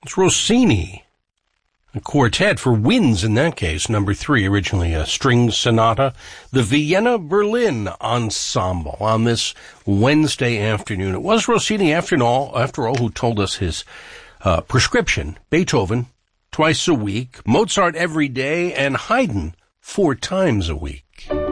It's Rossini. A quartet for winds in that case. Number 3, originally a string sonata. The Vienna Berlin Ensemble on this Wednesday afternoon. It was Rossini, after all, who told us his prescription. Beethoven, twice a week. Mozart every day. And Haydn, 4 times a week.